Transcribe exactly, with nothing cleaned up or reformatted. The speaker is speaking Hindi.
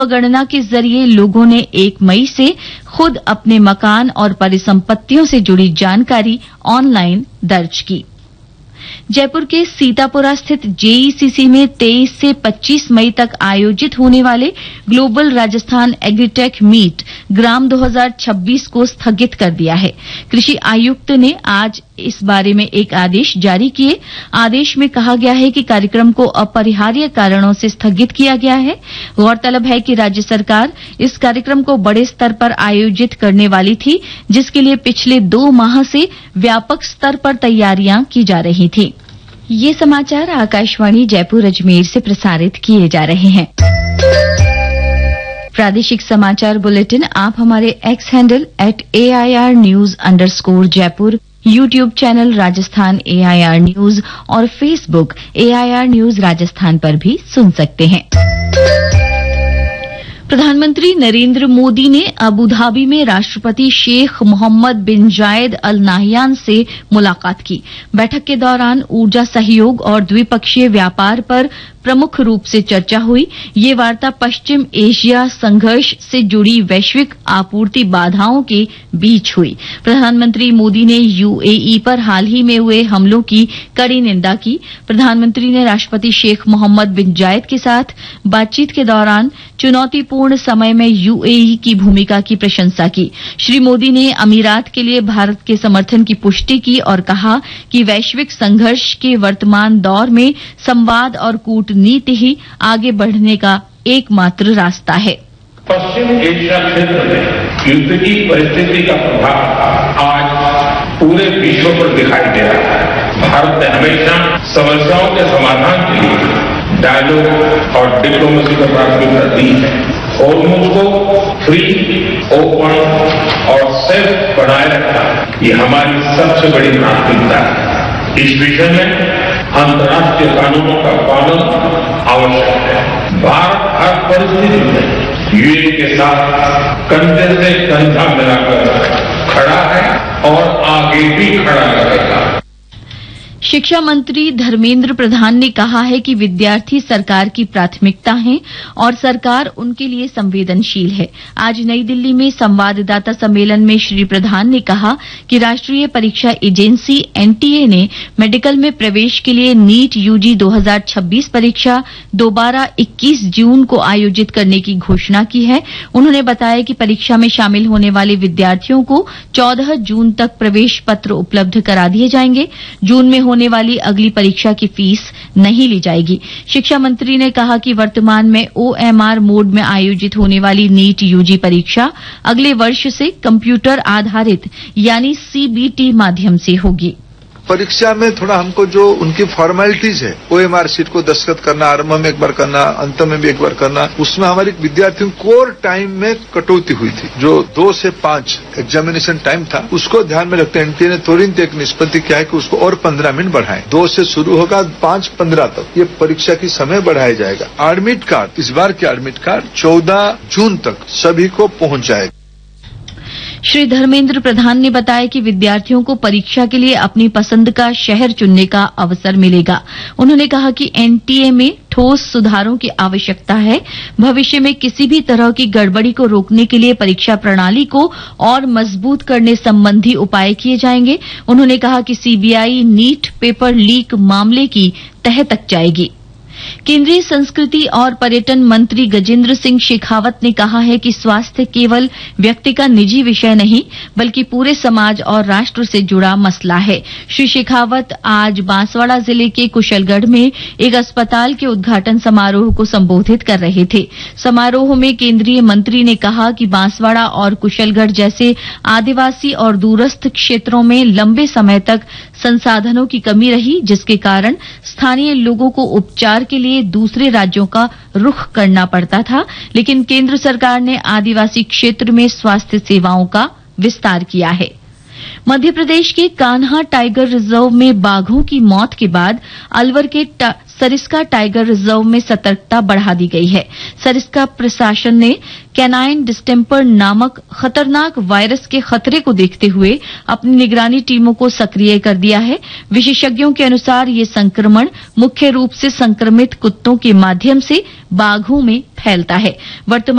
गणना के जरिए लोगों ने एक मई से खुद अपने मकान और परिसंपत्तियों से जुड़ी जानकारी ऑनलाइन दर्ज की। जयपुर के सीतापुरा स्थित जेईसीसी में तेईस से पच्चीस मई तक आयोजित होने वाले ग्लोबल राजस्थान एग्रीटेक मीट ग्राम दो हज़ार छब्बीस को स्थगित कर दिया है। कृषि आयुक्त ने आज इस बारे में एक आदेश जारी किए। आदेश में कहा गया है कि कार्यक्रम को अपरिहार्य कारणों से स्थगित किया गया है। गौरतलब है कि राज्य सरकार इस कार्यक्रम को बड़े स्तर पर आयोजित करने वाली थी, जिसके लिए पिछले दो माह से व्यापक स्तर पर तैयारियां की जा रही थी। ये समाचार आकाशवाणी जयपुर अजमेर से प्रसारित किए जा रहे हैं। प्रादेशिक समाचार बुलेटिन आप हमारे x handle at AIR news underscore Jaipur, YouTube channel Rajasthan AIR news और फेसबुक एआईआर न्यूज राजस्थान पर भी सुन सकते हैं। प्रधानमंत्री नरेंद्र मोदी ने अबू धाबी में राष्ट्रपति शेख मोहम्मद बिन जायद अल नाहयान से मुलाकात की। बैठक के दौरान ऊर्जा सहयोग और द्विपक्षीय व्यापार पर प्रमुख रूप से चर्चा हुई। ये वार्ता पश्चिम एशिया संघर्ष से जुड़ी वैश्विक आपूर्ति बाधाओं के बीच हुई। प्रधानमंत्री मोदी ने यूएई पर हाल ही में हुए हमलों की कड़ी निंदा की। प्रधानमंत्री ने राष्ट्रपति शेख मोहम्मद बिन जायद के साथ बातचीत के दौरान चुनौतीपूर्ण समय में यूएई की भूमिका की प्रशंसा की। श्री मोदी ने अमीरात के लिए भारत के समर्थन की पुष्टि की और कहा कि वैश्विक संघर्ष के वर्तमान दौर में संवाद और कूटनीति ही आगे बढ़ने का एकमात्र रास्ता है। पश्चिम एशिया क्षेत्र में युद्ध की परिस्थिति का प्रभाव आज पूरे विश्व पर दिखाई दे रहा है। भारत ने हमेशा समस्याओं के समाधान के लिए डायलॉग और डिप्लोमेसी को प्राथमिकता दी है। हॉर्मुज़ को फ्री, ओपन और सेफ बनाए रखना ये हमारी सबसे बड़ी प्राथमिकता है। इस विषय में अंतर्राष्ट्रीय कानूनों का पालन आवश्यक है। भारत हर परिस्थिति में यूएई के साथ कंधे से कंधा मिलाकर खड़ा है और आगे भी खड़ा रहेगा। शिक्षा मंत्री धर्मेंद्र प्रधान ने कहा है कि विद्यार्थी सरकार की प्राथमिकता हैं और सरकार उनके लिए संवेदनशील है। आज नई दिल्ली में संवाददाता सम्मेलन में श्री प्रधान ने कहा कि राष्ट्रीय परीक्षा एजेंसी एनटीए ने मेडिकल में प्रवेश के लिए नीट यूजी दो हज़ार छब्बीस परीक्षा दोबारा इक्कीस जून को आयोजित करने की घोषणा की है। उन्होंने बताया कि परीक्षा में शामिल होने वाले विद्यार्थियों को चौदह जून तक प्रवेश पत्र उपलब्ध करा दिए जाएंगे। जून में होने वाली अगली परीक्षा की फीस नहीं ली जाएगी। शिक्षा मंत्री ने कहा कि वर्तमान में ओएमआर मोड में आयोजित होने वाली नीट यूजी परीक्षा अगले वर्ष से कंप्यूटर आधारित यानी सीबीटी माध्यम से होगी। परीक्षा में थोड़ा हमको जो उनकी फॉर्मेलिटीज है, ओएमआर शीट को दस्तखत करना, आरंभ में एक बार करना, अंत में भी एक बार करना, उसमें हमारी विद्यार्थियों कोर टाइम में कटौती हुई थी। जो दो से पांच एग्जामिनेशन टाइम था, उसको ध्यान में रखते एनटीए ने तुरंत एक निष्पत्ति किया है कि उसको और पंद्रह मिनट बढ़ाएं। दो से शुरू होगा पांच पंद्रह तक ये परीक्षा की समय बढ़ाया जाएगा। एडमिट कार्ड, इस बार के एडमिट कार्ड चौदह जून तक सभी को पहुंच जाएगा। श्री धर्मेंद्र प्रधान ने बताया कि विद्यार्थियों को परीक्षा के लिए अपनी पसंद का शहर चुनने का अवसर मिलेगा। उन्होंने कहा कि एनटीए में ठोस सुधारों की आवश्यकता है। भविष्य में किसी भी तरह की गड़बड़ी को रोकने के लिए परीक्षा प्रणाली को और मजबूत करने संबंधी उपाय किए जाएंगे। उन्होंने कहा कि सीबीआई नीट पेपर लीक मामले की तह तक जाएगी। केंद्रीय संस्कृति और पर्यटन मंत्री गजेंद्र सिंह शेखावत ने कहा है कि स्वास्थ्य केवल व्यक्ति का निजी विषय नहीं बल्कि पूरे समाज और राष्ट्र से जुड़ा मसला है। श्री शेखावत आज बांसवाड़ा जिले के कुशलगढ़ में एक अस्पताल के उद्घाटन समारोह को संबोधित कर रहे थे। समारोह में केंद्रीय मंत्री ने कहा कि बांसवाड़ा और कुशलगढ़ जैसे आदिवासी और दूरस्थ क्षेत्रों में लंबे समय तक संसाधनों की कमी रही, जिसके कारण स्थानीय लोगों को उपचार के लिए दूसरे राज्यों का रुख करना पड़ता था। लेकिन केंद्र सरकार ने आदिवासी क्षेत्र में स्वास्थ्य सेवाओं का विस्तार किया है। मध्य प्रदेश के कान्हा टाइगर रिजर्व में बाघों की मौत के बाद अलवर के सरिस्का टाइगर रिजर्व में सतर्कता बढ़ा दी गई है। सरिस्का प्रशासन ने कैनाइन डिस्टेंपर नामक खतरनाक वायरस के खतरे को देखते हुए अपनी निगरानी टीमों को सक्रिय कर दिया है। विशेषज्ञों के अनुसार ये संक्रमण मुख्य रूप से संक्रमित कुत्तों के माध्यम से बाघों में फैलता है। वर्तमान